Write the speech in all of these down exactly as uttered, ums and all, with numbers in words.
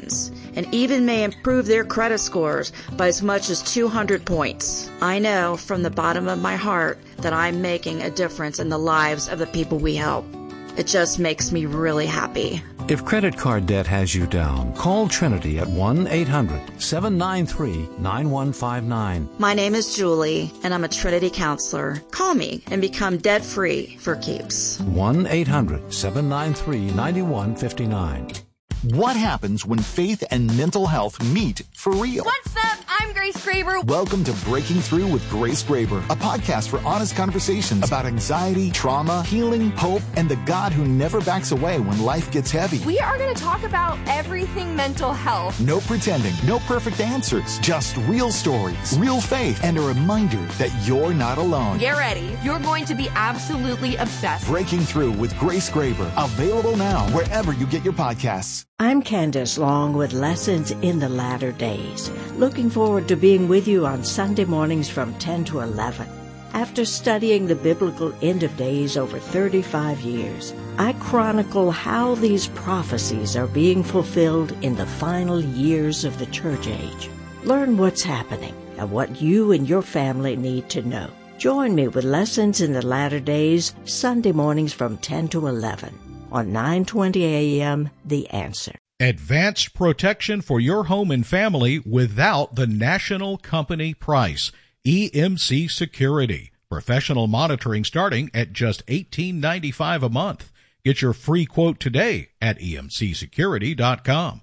loans, and even may improve their credit scores by as much as two hundred points. I know from the bottom of my heart that I'm making a difference in the lives of the people we help. It just makes me really happy. If credit card debt has you down, call Trinity at one eight hundred seven nine three nine one five nine. My name is Julie, and I'm a Trinity counselor. Call me and become debt-free for keeps. one eight hundred seven nine three nine one five nine. What happens when faith and mental health meet for real? What's up? I'm Grace Graber. Welcome to Breaking Through with Grace Graber, a podcast for honest conversations about anxiety, trauma, healing, hope, and the God who never backs away when life gets heavy. We are going to talk about everything mental health. No pretending, no perfect answers, just real stories, real faith, and a reminder that you're not alone. Get ready. You're going to be absolutely obsessed. Breaking Through with Grace Graber, available now wherever you get your podcasts. I'm Candace Long with Lessons in the Latter Days. Looking forward to being with you on Sunday mornings from ten to eleven. After studying the biblical end of days over thirty-five years, I chronicle how these prophecies are being fulfilled in the final years of the church age. Learn what's happening and what you and your family need to know. Join me with Lessons in the Latter Days, Sunday mornings from ten to eleven. On nine twenty a.m., The Answer. Advanced protection for your home and family without the national company price. E M C Security. Professional monitoring starting at just eighteen ninety-five a month. Get your free quote today at E M C security dot com.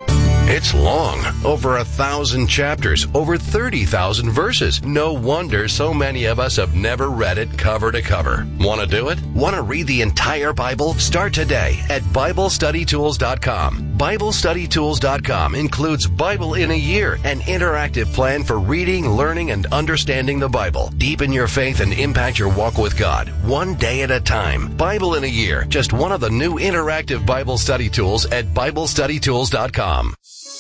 It's long, over a thousand chapters, over thirty thousand verses. No wonder so many of us have never read it cover to cover. Want to do it? Want to read the entire Bible? Start today at Bible Study Tools dot com. Bible Study Tools dot com includes Bible in a Year, an interactive plan for reading, learning, and understanding the Bible. Deepen your faith and impact your walk with God, one day at a time. Bible in a Year, just one of the new interactive Bible study tools at Bible Study Tools dot com.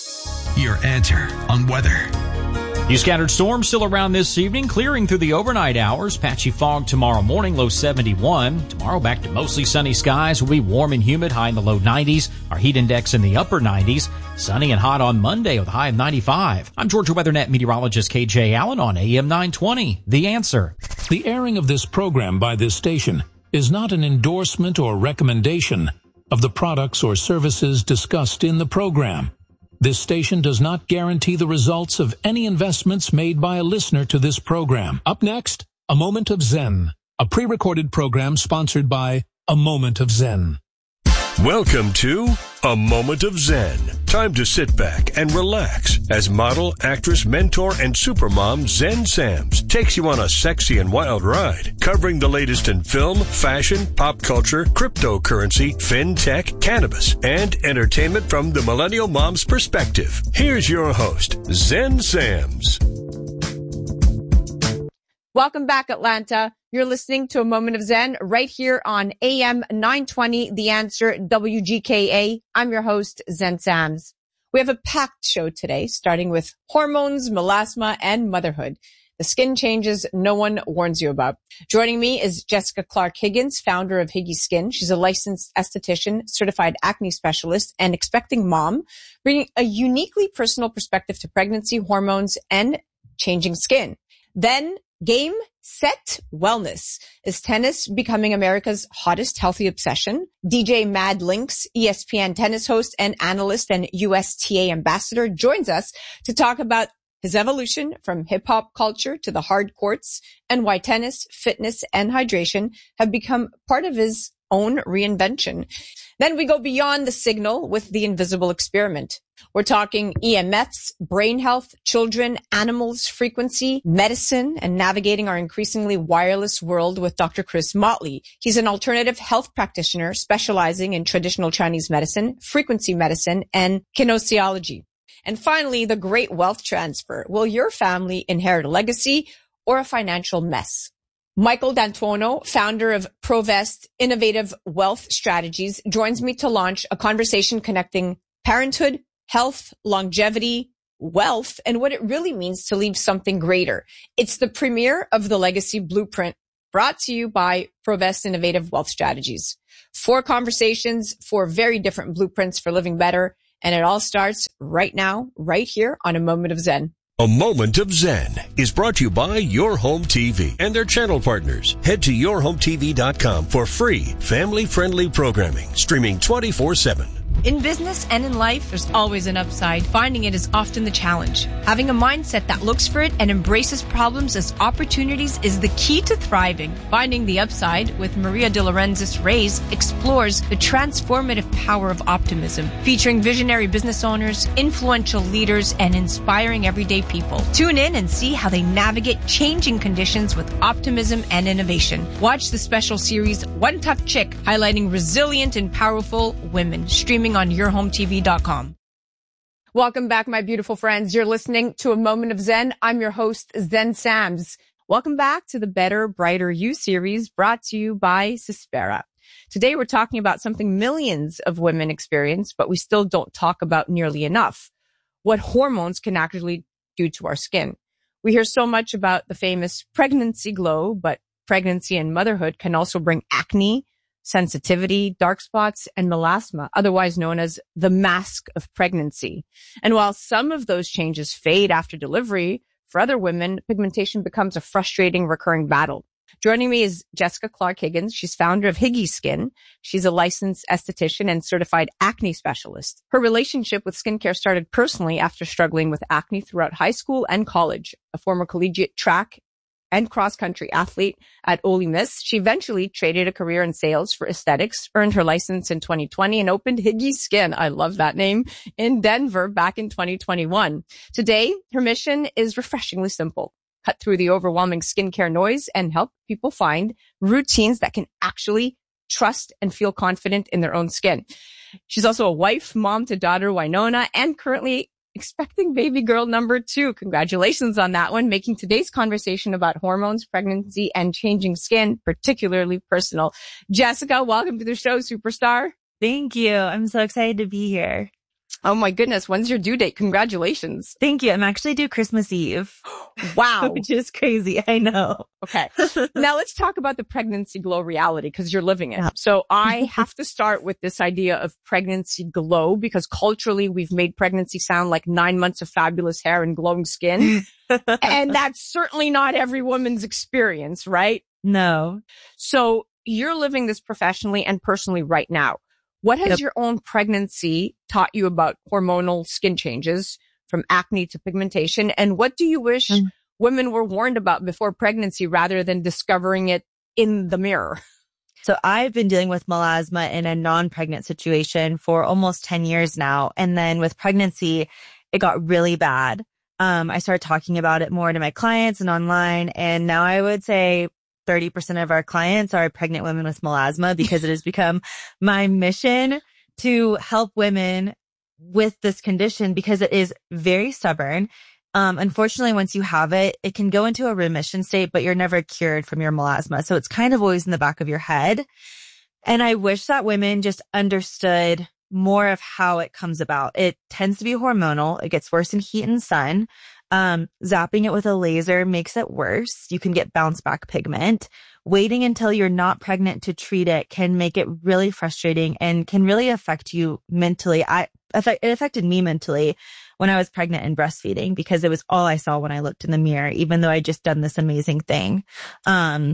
Your answer on weather. You scattered storms still around this evening, clearing through the overnight hours. Patchy fog tomorrow morning, low seventy-one. Tomorrow back to mostly sunny skies. Will be warm and humid, high in the low nineties. Our heat index in the upper nineties. Sunny and hot on Monday with a high of ninety-five. I'm Georgia WeatherNet meteorologist K J Allen on A M nine twenty. The Answer. The airing of this program by this station is not an endorsement or recommendation of the products or services discussed in the program. This station does not guarantee the results of any investments made by a listener to this program. Up next, A Moment of Zen, a pre-recorded program sponsored by A Moment of Zen. Welcome to A Moment of Zen. Time to sit back and relax as model, actress, mentor, and supermom Zen Sams takes you on a sexy and wild ride, covering the latest in film, fashion, pop culture, cryptocurrency, fintech, cannabis, and entertainment from the millennial mom's perspective. Here's your host, Zen Sams. Welcome back, Atlanta. You're listening to A Moment of Zen right here on A M nine twenty, The Answer, W G K A. I'm your host, Zen Sams. We have a packed show today, starting with hormones, melasma, and motherhood. The skin changes no one warns you about. Joining me is Jessica Clark Higgins, founder of Higgy Skin. She's a licensed esthetician, certified acne specialist, and expecting mom, bringing a uniquely personal perspective to pregnancy, hormones, and changing skin. Then, Game, Set, Wellness. Is tennis becoming America's hottest healthy obsession? D J Mad Links, E S P N tennis host and analyst and U S T A ambassador, joins us to talk about his evolution from hip-hop culture to the hard courts and why tennis, fitness, and hydration have become part of his own reinvention. Then we go beyond the signal with the invisible experiment. We're talking E M Fs, brain health, children, animals, frequency, medicine, and navigating our increasingly wireless world with Doctor Chris Motley. He's an alternative health practitioner specializing in traditional Chinese medicine, frequency medicine, and kinesiology. And finally, the great wealth transfer. Will your family inherit a legacy or a financial mess? Michael D'Antuono, founder of Provest Innovative Wealth Strategies, joins me to launch a conversation connecting parenthood, health, longevity, wealth, and what it really means to leave something greater. It's the premiere of the Legacy Blueprint, brought to you by Provest Innovative Wealth Strategies. Four conversations, four very different blueprints for living better And it all starts right now, right here on A Moment of Zen. A Moment of Zen is brought to you by Your Home T V and their channel partners. Head to your home t v dot com for free, family-friendly programming, streaming twenty-four seven. In business and in life, there's always an upside. Finding it is often the challenge. Having a mindset that looks for it and embraces problems as opportunities is the key to thriving. Finding the Upside with Maria de Laurentiis Reyes explores the transformative power of optimism, featuring visionary business owners, influential leaders, and inspiring everyday people. Tune in and see how they navigate changing conditions with optimism and innovation. Watch the special series One Tough Chick, highlighting resilient and powerful women, streaming on your home t v dot com. Welcome back, my beautiful friends. You're listening to A Moment of Zen. I'm your host, Zen Sams. Welcome back to the Better, Brighter You series brought to you by Cespera. Today, we're talking about something millions of women experience, but we still don't talk about nearly enough. What hormones can actually do to our skin. We hear so much about the famous pregnancy glow, but pregnancy and motherhood can also bring acne, sensitivity, dark spots, and melasma, otherwise known as the mask of pregnancy. And while some of those changes fade after delivery, for other women, pigmentation becomes a frustrating, recurring battle. Joining me is Jessica Clark-Higgins. She's founder of Higgy Skin. She's a licensed esthetician and certified acne specialist. Her relationship with skincare started personally after struggling with acne throughout high school and college. A former collegiate track and cross-country athlete at Ole Miss, she eventually traded a career in sales for aesthetics, earned her license in twenty twenty, and opened Higgy Skin, I love that name, in Denver back in twenty twenty-one. Today, her mission is refreshingly simple. Cut through the overwhelming skincare noise and help people find routines that can actually trust and feel confident in their own skin. She's also a wife, mom to daughter Winona, and currently expecting baby girl number two. Congratulations on that one, making today's conversation about hormones, pregnancy, and changing skin particularly personal. Jessica, welcome to the show, superstar. Thank you. I'm so excited to be here. Oh my goodness. When's your due date? Congratulations. Thank you. I'm actually due Christmas Eve. Wow. Which is crazy. I know. Okay. Now let's talk about the pregnancy glow reality because you're living it. Yeah. So I have to start with this idea of pregnancy glow because culturally we've made pregnancy sound like nine months of fabulous hair and glowing skin. And that's certainly not every woman's experience, right? No. So you're living this professionally and personally right now. What has yep. your own pregnancy taught you about hormonal skin changes from acne to pigmentation? And what do you wish mm. women were warned about before pregnancy rather than discovering it in the mirror? So I've been dealing with melasma in a non-pregnant situation for almost ten years now. And then with pregnancy, it got really bad. Um, I started talking about it more to my clients and online. And now I would say thirty percent of our clients are pregnant women with melasma because it has become my mission to help women with this condition because it is very stubborn. Um, unfortunately, once you have it, it can go into a remission state, but you're never cured from your melasma. So it's kind of always in the back of your head. And I wish that women just understood more of how it comes about. It tends to be hormonal. It gets worse in heat and sun. Um, zapping it with a laser makes it worse. You can get bounce back pigment. Waiting until you're not pregnant to treat it can make it really frustrating and can really affect you mentally. I, it affected me mentally when I was pregnant and breastfeeding because it was all I saw when I looked in the mirror, even though I just done this amazing thing. Um,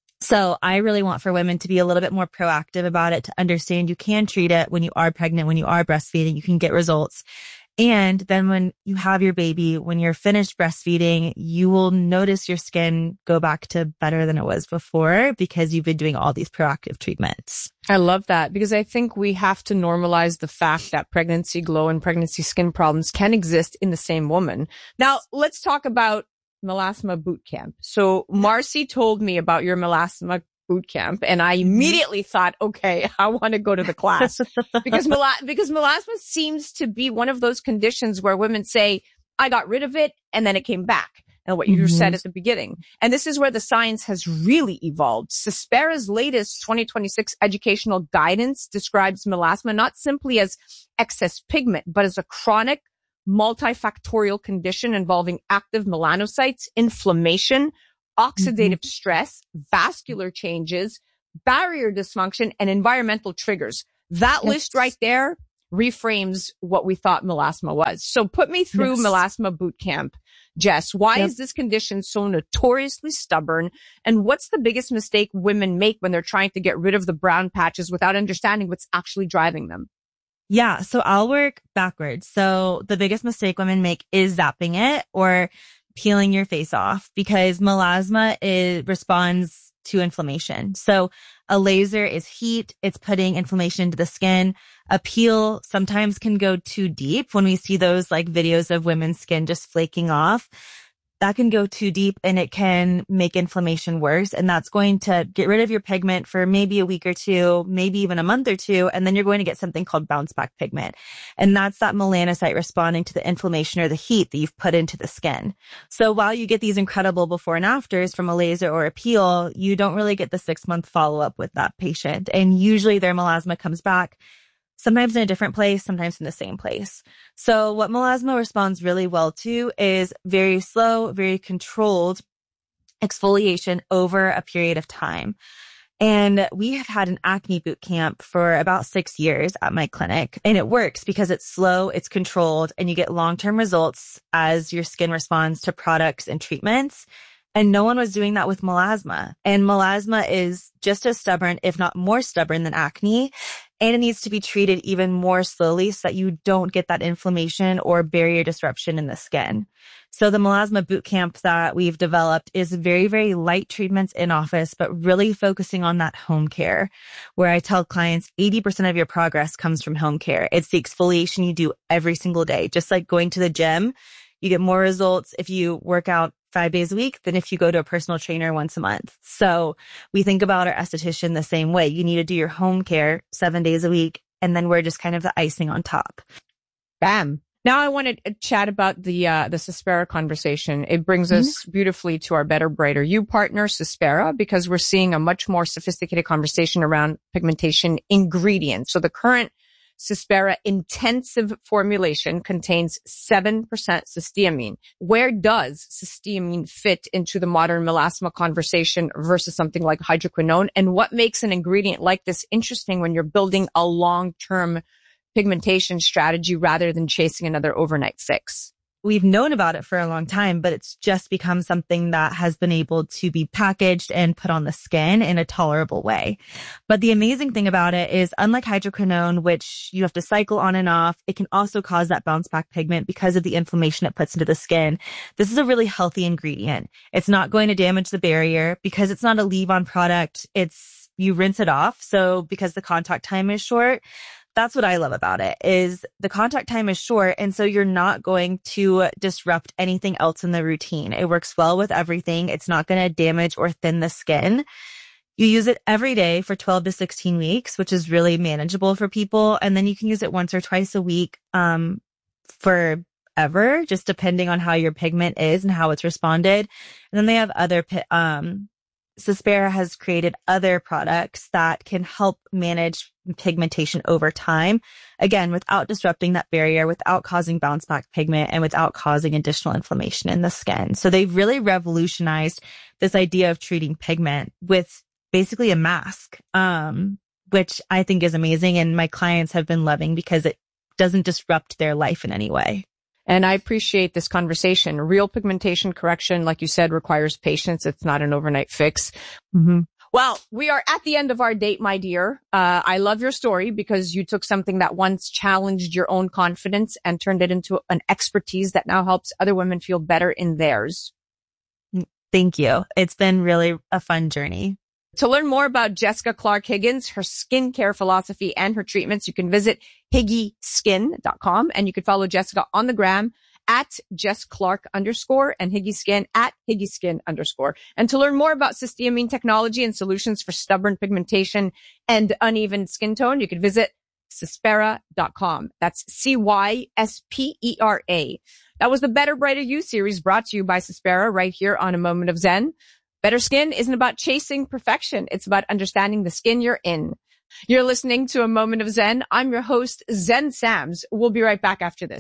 so I really want for women to be a little bit more proactive about it, to understand you can treat it when you are pregnant, when you are breastfeeding, you can get results. And then when you have your baby, when you're finished breastfeeding, you will notice your skin go back to better than it was before because you've been doing all these proactive treatments. I love that because I think we have to normalize the fact that pregnancy glow and pregnancy skin problems can exist in the same woman. Now, let's talk about melasma boot camp. So Marcy told me about your melasma boot camp. And I immediately thought, okay, I want to go to the class because mel- because melasma seems to be one of those conditions where women say, I got rid of it and then it came back. And what you mm-hmm. said at the beginning. And this is where the science has really evolved. Cespera's latest twenty twenty-six educational guidance describes melasma not simply as excess pigment, but as a chronic multifactorial condition involving active melanocytes, inflammation, oxidative mm-hmm. stress, vascular changes, barrier dysfunction, and environmental triggers. That yes. list right there reframes what we thought melasma was. So put me through yes. melasma boot camp, Jess. Why yep. is this condition so notoriously stubborn? And what's the biggest mistake women make when they're trying to get rid of the brown patches without understanding what's actually driving them? Yeah. So I'll work backwards. So the biggest mistake women make is zapping it or peeling your face off, because melasma is, responds to inflammation. So a laser is heat. It's putting inflammation into the skin. A peel sometimes can go too deep. When we see those like videos of women's skin just flaking off, that can go too deep and it can make inflammation worse. And that's going to get rid of your pigment for maybe a week or two, maybe even a month or two. And then you're going to get something called bounce back pigment. And that's that melanocyte responding to the inflammation or the heat that you've put into the skin. So while you get these incredible before and afters from a laser or a peel, you don't really get the six month follow up with that patient. And usually their melasma comes back, sometimes in a different place, sometimes in the same place. So what melasma responds really well to is very slow, very controlled exfoliation over a period of time. And we have had an acne boot camp for about six years at my clinic. And it works because it's slow, it's controlled, and you get long-term results as your skin responds to products and treatments. And no one was doing that with melasma. And melasma is just as stubborn, if not more stubborn than acne. And it needs to be treated even more slowly so that you don't get that inflammation or barrier disruption in the skin. So the melasma boot camp that we've developed is very, very light treatments in office, but really focusing on that home care, where I tell clients eighty percent of your progress comes from home care. It's the exfoliation you do every single day. Just like going to the gym, you get more results if you work out five days a week than if you go to a personal trainer once a month. So we think about our esthetician the same way. You need to do your home care seven days a week, and then we're just kind of the icing on top. Bam. Now I want to chat about the uh, the Suspera conversation. It brings mm-hmm. us beautifully to our Better Brighter You partner, Suspera, because we're seeing a much more sophisticated conversation around pigmentation ingredients. So the current Suspera intensive formulation contains seven percent cysteamine. Where does cysteamine fit into the modern melasma conversation versus something like hydroquinone? And what makes an ingredient like this interesting when you're building a long-term pigmentation strategy rather than chasing another overnight fix? We've known about it for a long time, but it's just become something that has been able to be packaged and put on the skin in a tolerable way. But the amazing thing about it is, unlike hydroquinone, which you have to cycle on and off, it can also cause that bounce back pigment because of the inflammation it puts into the skin. This is a really healthy ingredient. It's not going to damage the barrier because it's not a leave-on product. It's, you rinse it off. So because the contact time is short, that's what I love about it, is the contact time is short. And so you're not going to disrupt anything else in the routine. It works well with everything. It's not going to damage or thin the skin. You use it every day for twelve to sixteen weeks, which is really manageable for people. And then you can use it once or twice a week, um, forever, just depending on how your pigment is and how it's responded. And then they have other, um, Suspera has created other products that can help manage pigmentation over time, again, without disrupting that barrier, without causing bounce back pigment, and without causing additional inflammation in the skin. So they've really revolutionized this idea of treating pigment with basically a mask, um, which I think is amazing. And my clients have been loving because it doesn't disrupt their life in any way. And I appreciate this conversation. Real pigmentation correction, like you said, requires patience. It's not an overnight fix. Mm-hmm. Well, we are at the end of our date, my dear. Uh, I love your story because you took something that once challenged your own confidence and turned it into an expertise that now helps other women feel better in theirs. Thank you. It's been really a fun journey. To learn more about Jessica Clark Higgins, her skincare philosophy, and her treatments, you can visit higgy skin dot com, and you can follow Jessica on the gram at Jess Clark underscore and Higgy Skin at Higgy Skin underscore. And to learn more about cysteamine technology and solutions for stubborn pigmentation and uneven skin tone, you can visit Suspera dot com. That's C Y S P E R A. That was the Better Brighter You series brought to you by Suspera right here on A Moment of Zen. Better skin isn't about chasing perfection. It's about understanding the skin you're in. You're listening to A Moment of Zen. I'm your host, Zen Sams. We'll be right back after this.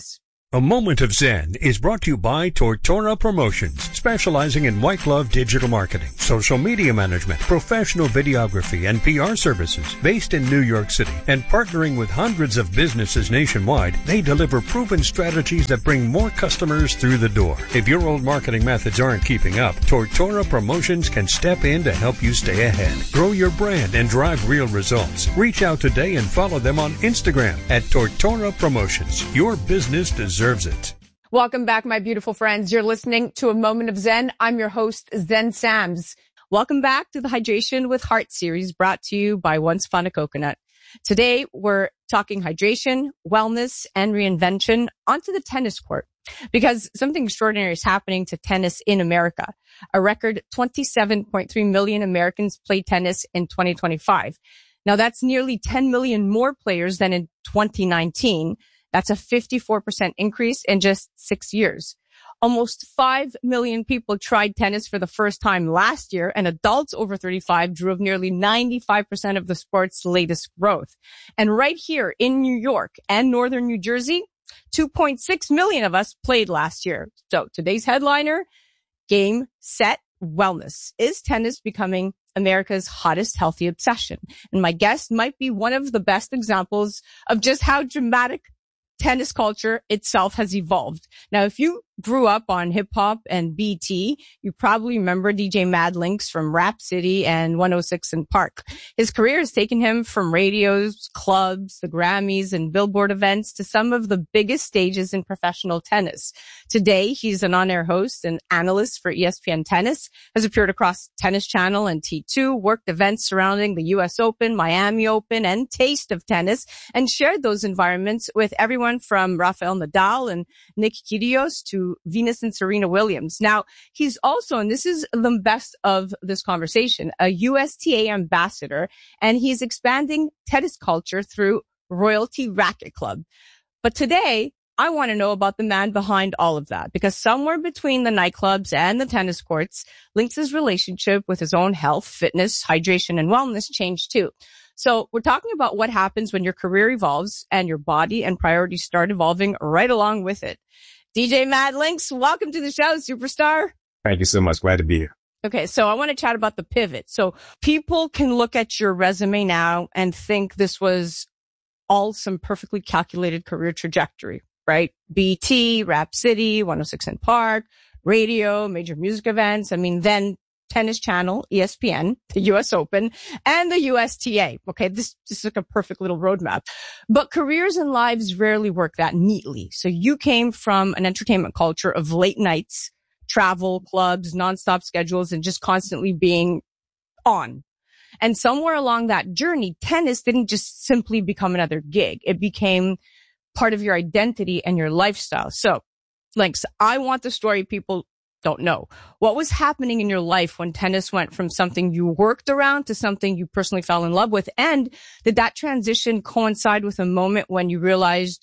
A Moment of Zen is brought to you by Tortora Promotions, specializing in white glove digital marketing, social media management, professional videography, and P R services. Based in New York City and partnering with hundreds of businesses nationwide, they deliver proven strategies that bring more customers through the door. If your old marketing methods aren't keeping up, Tortora Promotions can step in to help you stay ahead. Grow your brand and drive real results. Reach out today and follow them on Instagram at Tortora Promotions. Your business deserves Deserves it. Welcome back, my beautiful friends. You're listening to A Moment of Zen. I'm your host, Zen Sams. Welcome back to the Hydration with Heart series brought to you by Once Upon a Coconut. Today, we're talking hydration, wellness, and reinvention onto the tennis court because something extraordinary is happening to tennis in America. A record twenty-seven point three million Americans played tennis in twenty twenty-five. Now, that's nearly ten million more players than in twenty nineteen. That's a fifty-four percent increase in just six years. Almost five million people tried tennis for the first time last year, and adults over thirty-five drove nearly ninety-five percent of the sport's latest growth. And right here in New York and northern New Jersey, two point six million of us played last year. So today's headliner, Game, Set, Wellness. Is tennis becoming America's hottest healthy obsession? And my guest might be one of the best examples of just how dramatic tennis culture itself has evolved. Now, if you grew up on hip hop and B E T, you probably remember D J Mad Links from Rap City and one oh six in Park. His career has taken him from radios, clubs, the Grammys, and Billboard events to some of the biggest stages in professional tennis. Today, he's an on-air host and analyst for E S P N Tennis, has appeared across Tennis Channel and T two, worked events surrounding the U S Open, Miami Open, and Taste of Tennis, and shared those environments with everyone from Rafael Nadal and Nick Kyrgios to Venus and Serena Williams. Now, he's also, and this is the best of this conversation, a U S T A ambassador, and he's expanding tennis culture through Royalty Racket Club. But today, I want to know about the man behind all of that, because somewhere between the nightclubs and the tennis courts, Links' relationship with his own health, fitness, hydration, and wellness changed too. So we're talking about what happens when your career evolves and your body and priorities start evolving right along with it. D J Mad Links, welcome to the show, superstar. Thank you so much. Glad to be here. Okay, so I want to chat about the pivot. So people can look at your resume now and think this was all some perfectly calculated career trajectory, right? B E T, Rap City, one oh six in Park, radio, major music events. I mean, then Tennis Channel, E S P N, the U S Open, and the U S T A. Okay, this, this is like a perfect little roadmap. But careers and lives rarely work that neatly. So you came from an entertainment culture of late nights, travel, clubs, nonstop schedules, and just constantly being on. And somewhere along that journey, tennis didn't just simply become another gig. It became part of your identity and your lifestyle. So, Links, I want the story people don't know. What was happening in your life when tennis went from something you worked around to something you personally fell in love with? And did that transition coincide with a moment when you realized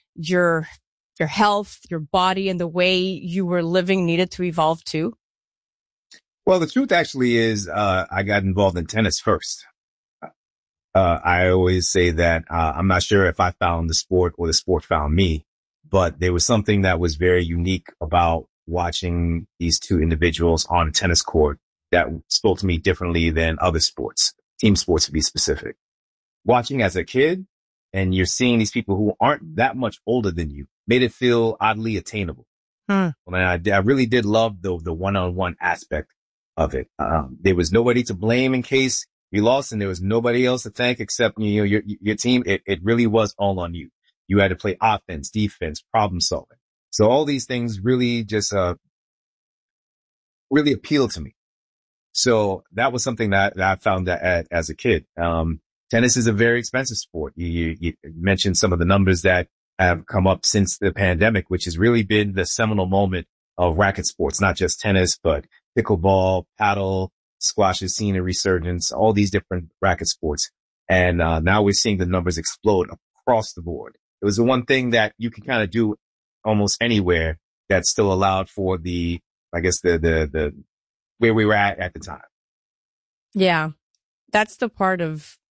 your, your health, your body, and the way you were living needed to evolve too? Well, the truth actually is, uh, I got involved in tennis first. Uh, I always say that, uh, I'm not sure if I found the sport or the sport found me, but there was something that was very unique about watching these two individuals on a tennis court that spoke to me differently than other sports, team sports to be specific. Watching as a kid, and you're seeing these people who aren't that much older than you, made it feel oddly attainable. Hmm. And I, I really did love the, the one-on-one aspect of it. Um, there was nobody to blame in case you lost, and there was nobody else to thank except, you know, your, your team. It, it really was all on you. You had to play offense, defense, problem solving. So all these things really just, uh, really appealed to me. So that was something that, that I found that at, as a kid. Um, tennis is a very expensive sport. You, you, you mentioned some of the numbers that have come up since the pandemic, which has really been the seminal moment of racket sports, not just tennis, but pickleball, paddle, squash has seen a resurgence, all these different racket sports. And, uh, now we're seeing the numbers explode across the board. It was the one thing that you can kind of do almost anywhere that's still allowed for the, I guess the, the, the, where we were at at the time. Yeah. That's the part of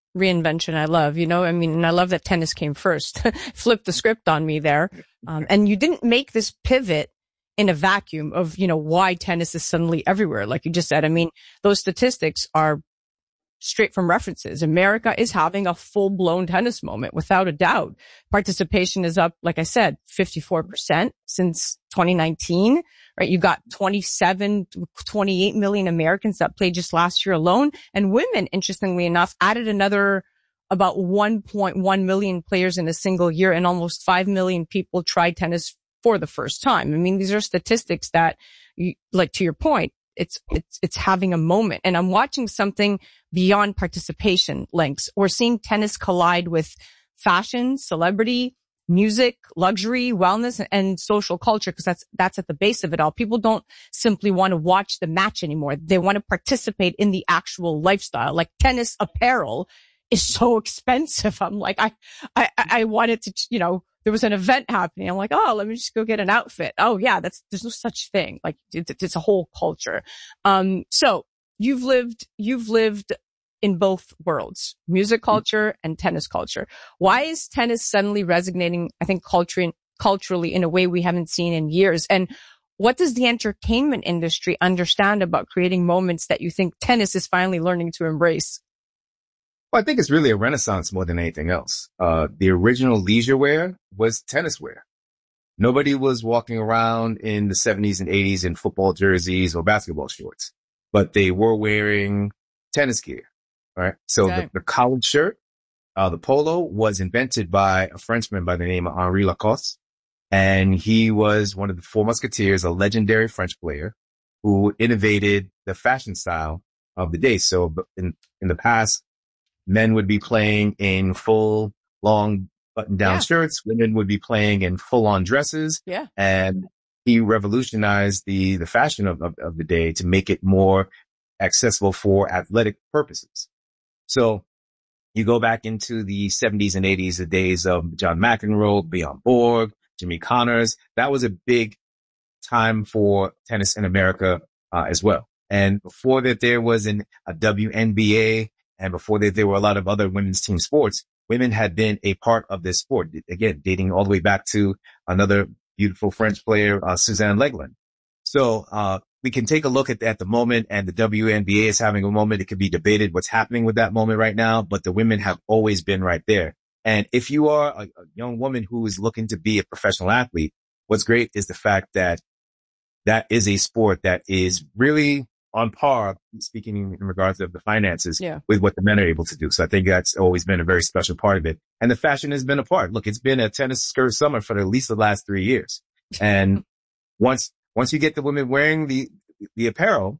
reinvention I love, you know, I mean, and I love that tennis came first, flipped the script on me there. Um, and you didn't make this pivot in a vacuum of, you know, why tennis is suddenly everywhere. Like you just said, I mean, those statistics are straight from references. America is having a full blown tennis moment without a doubt. Participation is up, like I said, fifty-four percent since twenty nineteen, right? You got twenty-seven, twenty-eight million Americans that played just last year alone. And women, interestingly enough, added another about one point one million players in a single year, and almost five million people tried tennis for the first time. I mean, these are statistics that, you, like to your point, it's, it's, it's having a moment. And I'm watching something beyond participation links. We're seeing tennis collide with fashion, celebrity, music, luxury, wellness, and social culture, because that's, that's at the base of it all. People don't simply want to watch the match anymore. They want to participate in the actual lifestyle. Like tennis apparel is so expensive. I'm like, I, I, I wanted to, you know, there was an event happening. I'm like, oh, let me just go get an outfit. Oh yeah, that's, there's no such thing. Like it's, it's a whole culture. Um, so you've lived, you've lived in both worlds, music culture and tennis culture. Why is tennis suddenly resonating, I think, culture, culturally in a way we haven't seen in years? And what does the entertainment industry understand about creating moments that you think tennis is finally learning to embrace? Well, I think it's really a renaissance more than anything else. Uh, the original leisure wear was tennis wear. Nobody was walking around in the seventies and eighties in football jerseys or basketball shorts, but they were wearing tennis gear, right? So okay. the, the collared shirt, uh, the polo was invented by a Frenchman by the name of Henri Lacoste. And he was one of the Four Musketeers, a legendary French player who innovated the fashion style of the day. So in, in the past, men would be playing in full, long button-down yeah. shirts. Women would be playing in full-on dresses. Yeah. And he revolutionized the, the fashion of, of, of the day to make it more accessible for athletic purposes. So you go back into the seventies and eighties, the days of John McEnroe, Bjorn Borg, Jimmy Connors. That was a big time for tennis in America uh, as well. And before that, there was an, a W N B A. And before that, there were a lot of other women's team sports. Women had been a part of this sport, again, dating all the way back to another beautiful French player, uh, Suzanne Leglen. So, uh, we can take a look at, at the moment, and the W N B A is having a moment. It could be debated what's happening with that moment right now, but the women have always been right there. And if you are a, a young woman who is looking to be a professional athlete, what's great is the fact that that is a sport that is really on par, speaking in regards of the finances, yeah. with what the men are able to do. So I think that's always been a very special part of it. And the fashion has been a part. Look, it's been a tennis skirt summer for at least the last three years. And once, once you get the women wearing the, the apparel,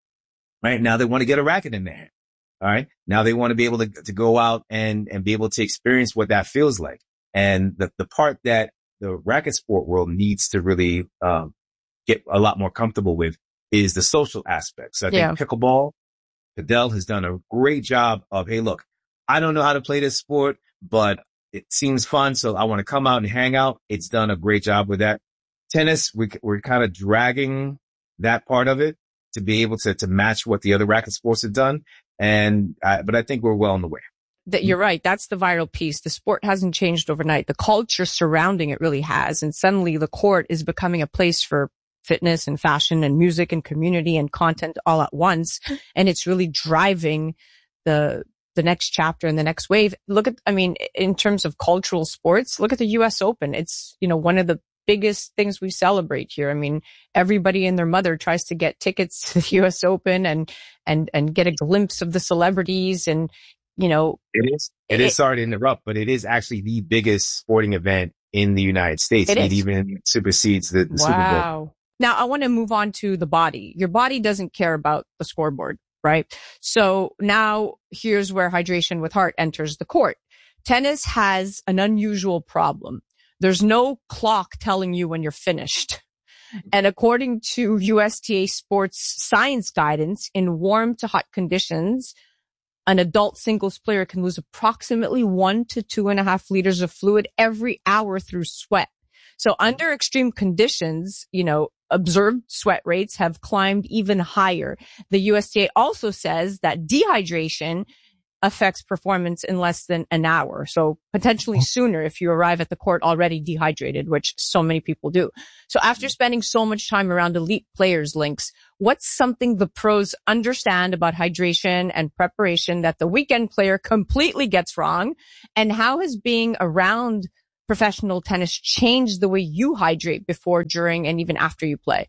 right now they want to get a racket in their hand. All right. Now they want to be able to, to go out and, and be able to experience what that feels like. And the, the part that the racket sport world needs to really, um, get a lot more comfortable with is the social aspect. So I think yeah. pickleball, Padel has done a great job of, hey, look, I don't know how to play this sport, but it seems fun. So I want to come out and hang out. It's done a great job with that. Tennis, we, we're kind of dragging that part of it to be able to, to match what the other racket sports have done. And, I, but I think we're well on the way. That you're right. That's the viral piece. The sport hasn't changed overnight. The culture surrounding it really has. And suddenly the court is becoming a place for fitness and fashion and music and community and content all at once. And it's really driving the, the next chapter and the next wave. Look at, I mean, in terms of cultural sports, look at the U S Open. It's, you know, one of the biggest things we celebrate here. I mean, everybody and their mother tries to get tickets to the U S Open and, and, and get a glimpse of the celebrities. And, you know, it is, it, it is, sorry to interrupt, but it is actually the biggest sporting event in the United States. It, it even supersedes the, the wow. Super Bowl. Now, I want to move on to the body. Your body doesn't care about the scoreboard, right? So now here's where Hydration with Heart enters the court. Tennis has an unusual problem. There's no clock telling you when you're finished. And according to U S T A Sports Science Guidance, in warm to hot conditions, an adult singles player can lose approximately one to two and a half liters of fluid every hour through sweat. So under extreme conditions, you know, observed sweat rates have climbed even higher. The U S T A also says that dehydration affects performance in less than an hour. So potentially sooner if you arrive at the court already dehydrated, which so many people do. So after spending so much time around elite players, Lynx, what's something the pros understand about hydration and preparation that the weekend player completely gets wrong? And how has being around professional tennis changed the way you hydrate before, during, and even after you play?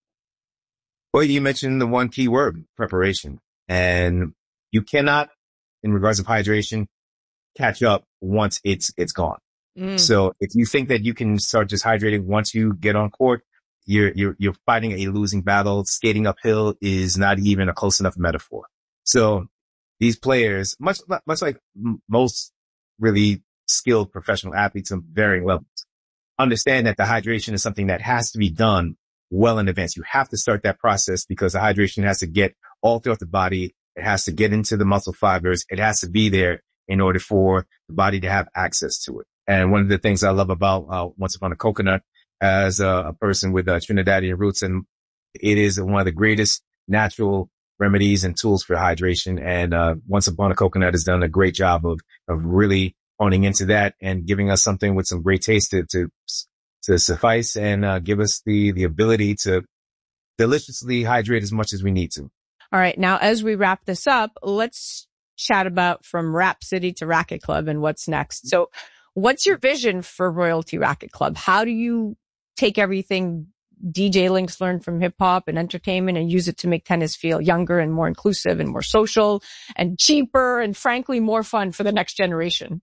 Well, you mentioned the one key word, preparation. And you cannot, in regards of hydration, catch up once it's it's gone. Mm. So if you think that you can start just hydrating once you get on court, you're you're you're fighting a losing battle. Skating uphill is not even a close enough metaphor. So these players, much much like most really skilled professional athletes of varying levels, understand that the hydration is something that has to be done well in advance. You have to start that process because the hydration has to get all throughout the body. It has to get into the muscle fibers. It has to be there in order for the body to have access to it. And one of the things I love about uh, Once Upon a Coconut as a, a person with uh, Trinidadian roots, and it is one of the greatest natural remedies and tools for hydration. And uh, Once Upon a Coconut has done a great job of of really honing into that and giving us something with some great taste to to, to suffice and uh, give us the the ability to deliciously hydrate as much as we need to. All right. Now, as we wrap this up, let's chat about from Rap City to Racket Club and what's next. So what's your vision for Royalty Racket Club? How do you take everything D J Lynx learned from hip hop and entertainment and use it to make tennis feel younger and more inclusive and more social and cheaper and frankly more fun for the next generation?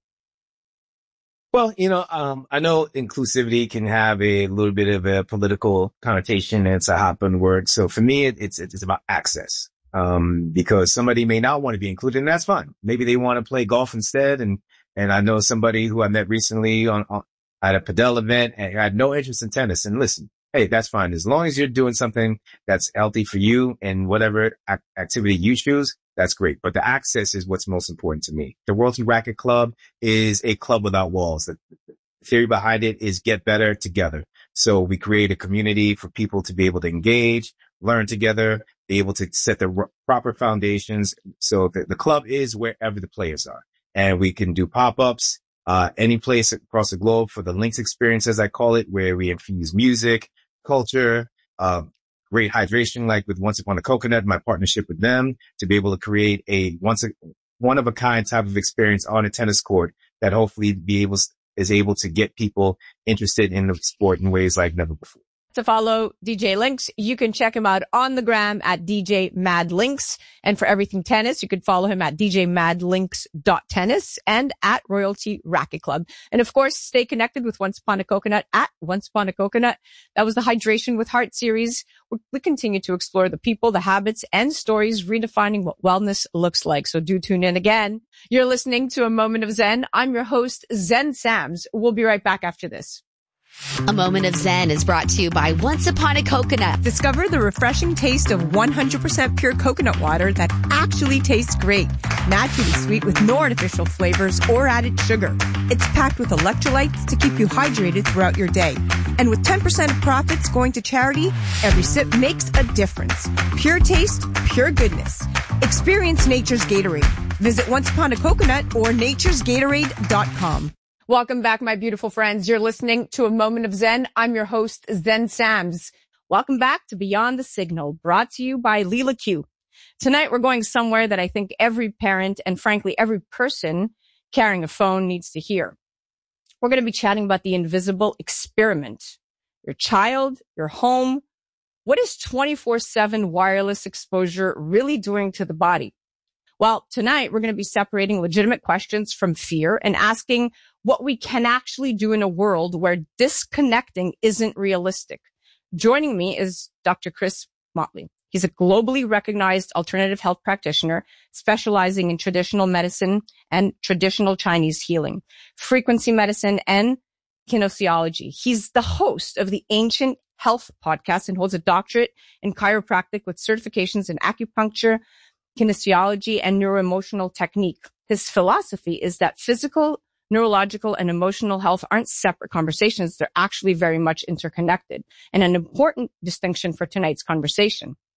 Well, you know, um, I know inclusivity can have a little bit of a political connotation. And it's a hot button word. So for me, it, it's, it's about access. Um, because somebody may not want to be included, and that's fine. Maybe they want to play golf instead. And, and I know somebody who I met recently on, on at a Padel event and had no interest in tennis. And listen, hey, that's fine. As long as you're doing something that's healthy for you and whatever ac- activity you choose, that's great. But the access is what's most important to me. The Royalty Racket Club is a club without walls. The theory behind it is get better together. So we create a community for people to be able to engage, learn together, be able to set the r- proper foundations. So the, the club is wherever the players are. And we can do pop-ups, uh, any place across the globe for the Lynx experience, as I call it, where we infuse music, culture, uh, great hydration, like with Once Upon a Coconut, my partnership with them to be able to create a once a, one of a kind type of experience on a tennis court that hopefully be able, is able to get people interested in the sport in ways like never before. To follow D J Lynx, you can check him out on the gram at D J Mad Lynx. And for everything tennis, you could follow him at D J Mad Lynx dot tennis and at Royalty Racket Club. And of course, stay connected with Once Upon a Coconut at Once Upon a Coconut. That was the Hydration with Heart series. We continue to explore the people, the habits, and stories redefining what wellness looks like. So do tune in again. You're listening to A Moment of Zen. I'm your host, Zen Sams. We'll be right back after this. A Moment of Zen is brought to you by Once Upon a Coconut. Discover the refreshing taste of one hundred percent pure coconut water that actually tastes great. Naturally sweet with no artificial flavors or added sugar. It's packed with electrolytes to keep you hydrated throughout your day. And with ten percent of profits going to charity, every sip makes a difference. Pure taste, pure goodness. Experience nature's Gatorade. Visit Once Upon a Coconut or natures gatorade dot com. Welcome back, my beautiful friends. You're listening to A Moment of Zen. I'm your host, Zen Sams. Welcome back to Beyond the Signal, brought to you by Leela Q. Tonight, we're going somewhere that I think every parent and frankly, every person carrying a phone needs to hear. We're going to be chatting about the invisible experiment. Your child, your home. What is twenty-four seven wireless exposure really doing to the body? Well, tonight we're going to be separating legitimate questions from fear and asking what we can actually do in a world where disconnecting isn't realistic. Joining me is Doctor Chris Motley. He's a globally recognized alternative health practitioner specializing in traditional medicine and traditional Chinese healing, frequency medicine, and kinesiology. He's the host of the Ancient Health podcast and holds a doctorate in chiropractic with certifications in acupuncture, kinesiology, and neuroemotional technique. His philosophy is that physical, neurological, and emotional health aren't separate conversations. They're actually very much interconnected, and an important distinction for tonight's conversation.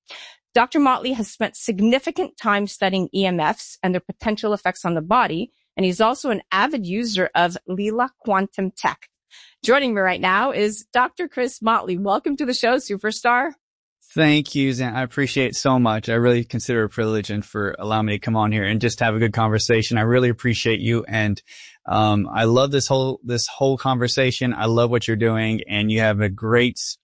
Doctor Motley has spent significant time studying E M Fs and their potential effects on the body, and he's also an avid user of Lila Quantum Tech. Joining me right now is Doctor Chris Motley. Welcome to the show, superstar. Thank you, Zan. I appreciate it so much. I really consider it a privilege and for allowing me to come on here and just have a good conversation. I really appreciate you. And, um, I love this whole, this whole conversation. I love what you're doing, and you have a great